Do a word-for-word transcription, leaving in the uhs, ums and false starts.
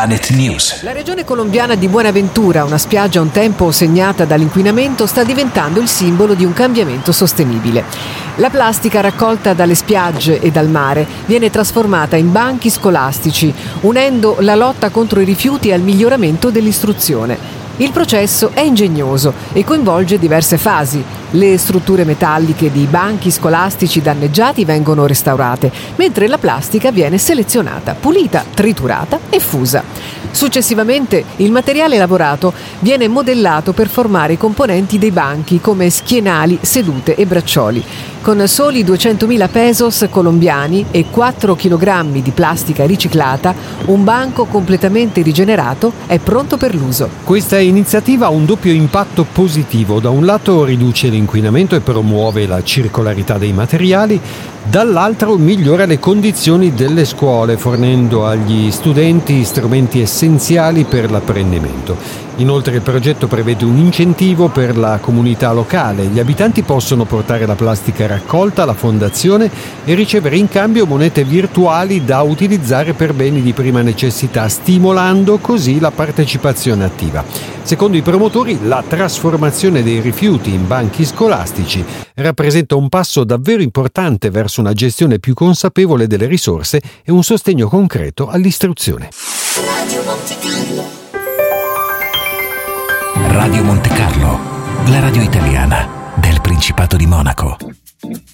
Planet News. La regione colombiana di Buenaventura, una spiaggia un tempo segnata dall'inquinamento, sta diventando il simbolo di un cambiamento sostenibile. La plastica raccolta dalle spiagge e dal mare viene trasformata in banchi scolastici, unendo la lotta contro i rifiuti al miglioramento dell'istruzione. Il processo è ingegnoso e coinvolge diverse fasi. Le strutture metalliche di banchi scolastici danneggiati vengono restaurate, mentre la plastica viene selezionata, pulita, triturata e fusa. Successivamente il materiale lavorato viene modellato per formare i componenti dei banchi come schienali, sedute e braccioli. Con soli duecentomila pesos colombiani e quattro chilogrammi di plastica riciclata, un banco completamente rigenerato è pronto per l'uso. Questa iniziativa ha un doppio impatto positivo. Da un lato riduce l'inquinamento e promuove la circolarità dei materiali, dall'altro migliora le condizioni delle scuole, fornendo agli studenti strumenti essenziali per l'apprendimento. Inoltre il progetto prevede un incentivo per la comunità locale. Gli abitanti possono portare la plastica raccolta alla fondazione e ricevere in cambio monete virtuali da utilizzare per beni di prima necessità, stimolando così la partecipazione attiva. Secondo i promotori, la trasformazione dei rifiuti in banchi scolastici rappresenta un passo davvero importante verso una gestione più consapevole delle risorse e un sostegno concreto all'istruzione. Radio Monte Carlo, la radio italiana del Principato di Monaco.